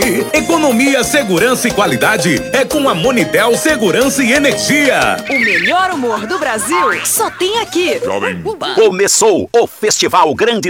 Economia, segurança e qualidade é com a Monitel Segurança e Energia. O melhor humor do Brasil só tem aqui. Começou o Festival Grande